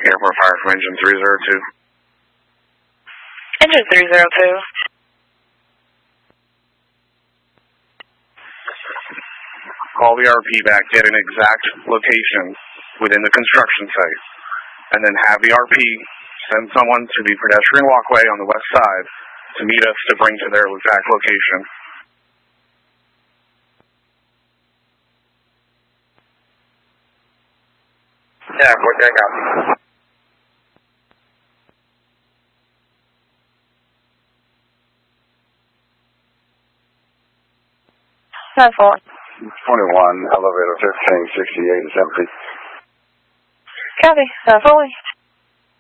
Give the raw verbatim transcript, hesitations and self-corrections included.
Airport Fire from engine three zero two. Engine three zero two. Call the R P back, get an exact location within the construction site, and then have the R P send someone to the pedestrian walkway on the west side to meet us to bring to their exact location. Yeah, what I got. Ten four. twenty-one, elevator fifteen sixty-eight is empty. Copy. Uh, Foley.